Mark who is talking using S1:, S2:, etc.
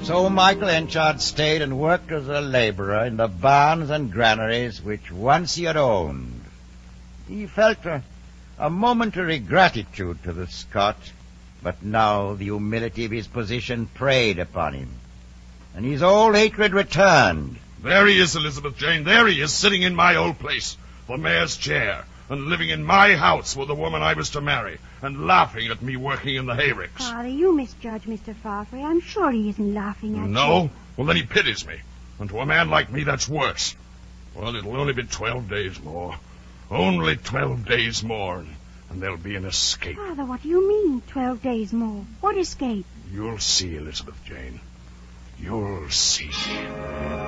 S1: So Michael Henchard stayed and worked as a labourer in the barns and granaries which once he had owned. He felt a momentary gratitude to the Scot, but now the humility of his position preyed upon him, and his old hatred returned.
S2: There he is, Elizabeth Jane. There he is, sitting in my old place, the mayor's chair, and living in my house with the woman I was to marry, and laughing at me working in the hayricks.
S3: Father, you misjudge Mr. Farfrae. I'm sure he isn't laughing at you.
S2: No? Well, then he pities me. And to a man like me, that's worse. Well, it'll only be 12 days more. Only 12 days more, and there'll be an escape.
S3: Father, what do you mean, 12 days more? What escape?
S2: You'll see, Elizabeth Jane. You'll see.